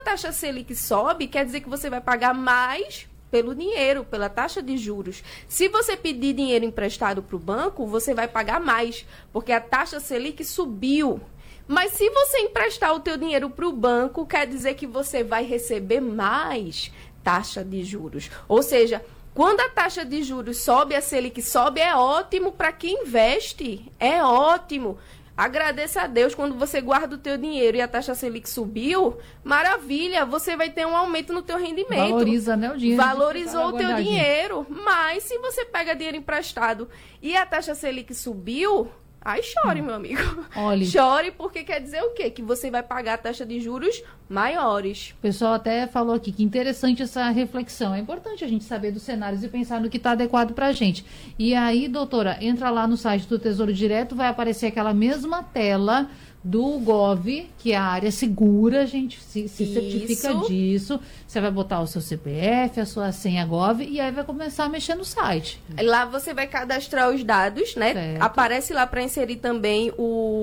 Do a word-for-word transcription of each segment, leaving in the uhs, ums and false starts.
a taxa Selic sobe, quer dizer que você vai pagar mais pelo dinheiro, pela taxa de juros. Se você pedir dinheiro emprestado para o banco, você vai pagar mais, porque a taxa Selic subiu. Mas se você emprestar o teu dinheiro para o banco, quer dizer que você vai receber mais taxa de juros. Ou seja, quando a taxa de juros sobe, a Selic sobe, é ótimo para quem investe. É ótimo. Agradeça a Deus quando você guarda o teu dinheiro e a taxa Selic subiu, maravilha, você vai ter um aumento no teu rendimento. Valoriza, né, o dinheiro. Valorizou o teu dinheiro. Mas se você pega dinheiro emprestado e a taxa Selic subiu, aí chore, hum. meu amigo. Olha. Chore, porque quer dizer o quê? Que você vai pagar a taxa de juros maiores. O pessoal até falou aqui que interessante essa reflexão. É importante a gente saber dos cenários e pensar no que está adequado para a gente. E aí, doutora, entra lá no site do Tesouro Direto, vai aparecer aquela mesma tela do Gov, que é a área segura, a gente se, se certifica disso. Você vai botar o seu C P F, a sua senha Gov, e aí vai começar a mexer no site. Lá você vai cadastrar os dados, né? Certo. Aparece lá para inserir também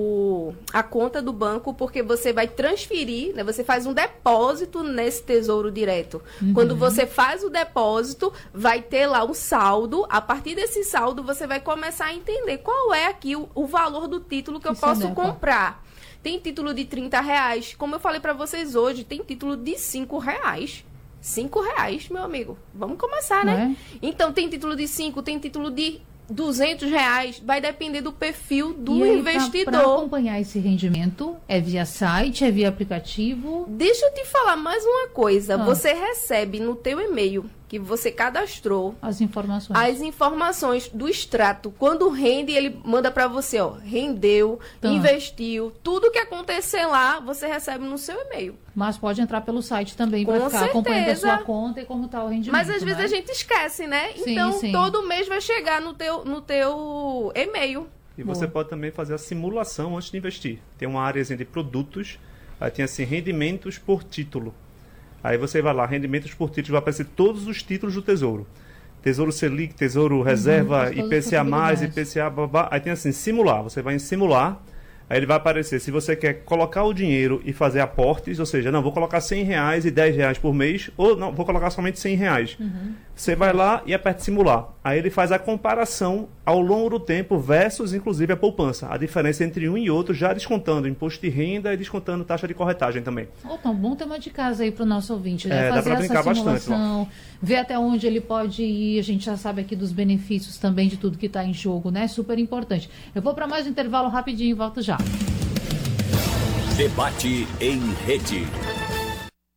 o, a conta do banco, porque você vai transferir, né? Você faz um depósito nesse Tesouro Direto. Uhum. Quando você faz o depósito, vai ter lá um saldo. A partir desse saldo, você vai começar a entender qual é aqui o, o valor do título que eu Isso posso é comprar. Tem título de trinta reais. Como eu falei para vocês hoje, tem título de cinco reais. cinco reais, meu amigo. Vamos começar, né? É? Então, tem título de cinco, tem título de duzentos reais. Vai depender do perfil do e aí, investidor. Para acompanhar esse rendimento, é via site, é via aplicativo? Deixa eu te falar mais uma coisa. Ah. Você recebe no teu e-mail que você cadastrou as informações. As informações do extrato. Quando rende, ele manda para você, ó, rendeu, tá. investiu, tudo que acontecer lá, você recebe no seu e-mail. Mas pode entrar pelo site também para ficar certeza. acompanhando a sua conta e como está o rendimento. Mas às vezes né? a gente esquece, né? Sim, então, sim. todo mês vai chegar no teu, no teu e-mail. E você Boa. pode também fazer a simulação antes de investir. Tem uma área de produtos, aí tem assim, rendimentos por título. Aí você vai lá, rendimentos por títulos, vai aparecer todos os títulos do Tesouro. Tesouro Selic, Tesouro Reserva, uhum, I P C A mais, I P C A, babá. Aí tem assim, simular. Você vai em simular, aí ele vai aparecer. Se você quer colocar o dinheiro e fazer aportes, ou seja, não, vou colocar cem reais e dez reais por mês, ou não, vou colocar somente cem reais. Uhum. Você vai lá e aperta simular. Aí ele faz a comparação ao longo do tempo versus, inclusive, a poupança. A diferença entre um e outro, já descontando imposto de renda e descontando taxa de corretagem também. Oh, tá um bom tema de casa aí para o nosso ouvinte, né? É, fazer dá pra brincar essa simulação, bastante, ver até onde ele pode ir. A gente já sabe aqui dos benefícios também de tudo que está em jogo, né? Super importante. Eu vou para mais um intervalo rapidinho e volto já. Debate em rede.